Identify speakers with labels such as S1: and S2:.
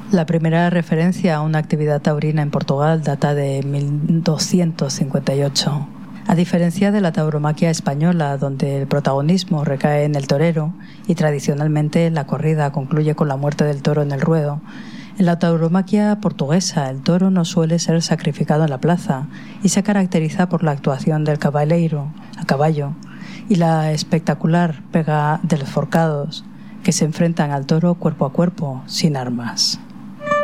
S1: La primera referencia a una actividad taurina en Portugal data de 1258. A diferencia de la tauromaquia española, donde el protagonismo recae en el torero y tradicionalmente la corrida concluye con la muerte del toro en el ruedo, en la tauromaquia portuguesa el toro no suele ser sacrificado en la plaza y se caracteriza por la actuación del cabaleiro, a caballo, y la espectacular pega de los forcados, que se enfrentan al toro cuerpo a cuerpo, sin armas.